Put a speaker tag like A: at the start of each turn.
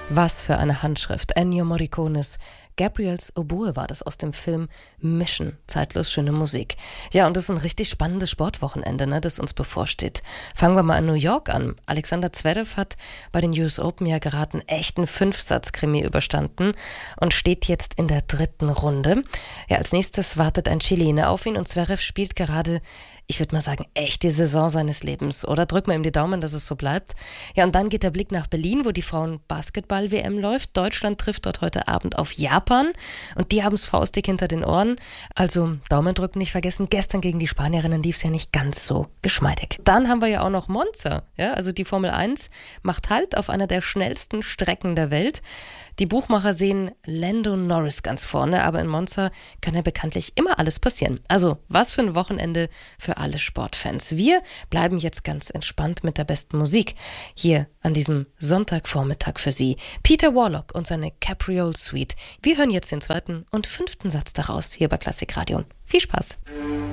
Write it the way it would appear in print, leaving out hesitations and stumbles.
A: Was für eine Handschrift. Ennio Morricones Gabriel's Oboe war das aus dem Film Mission. Zeitlos schöne Musik. Ja, und das ist ein richtig spannendes Sportwochenende, das uns bevorsteht. Fangen wir mal in New York an. Alexander Zverev hat bei den US Open ja gerade einen echten Fünfsatz-Krimi überstanden und steht jetzt in der 3. Runde. Ja, als nächstes wartet ein Chilene auf ihn und Zverev spielt gerade, ich würde mal sagen, echt die Saison seines Lebens. Oder drücken wir ihm die Daumen, dass es so bleibt. Ja, und dann geht der Blick nach Berlin, wo die Frauen-Basketball-WM läuft. Deutschland trifft dort heute Abend auf Japan und die haben es faustdick hinter den Ohren. Also Daumen drücken nicht vergessen. Gestern gegen die Spanierinnen lief es ja nicht ganz so geschmeidig. Dann haben wir ja auch noch Monza. Ja, also die Formel 1 macht Halt auf einer der schnellsten Strecken der Welt. Die Buchmacher sehen Lando Norris ganz vorne, aber in Monza kann ja bekanntlich immer alles passieren. Also, was für ein Wochenende für alle Sportfans. Wir bleiben jetzt ganz entspannt mit der besten Musik hier an diesem Sonntagvormittag für Sie. Peter Warlock und seine Capriole Suite. Wir hören jetzt den 2. und 5. Satz daraus hier bei Klassikradio. Viel Spaß!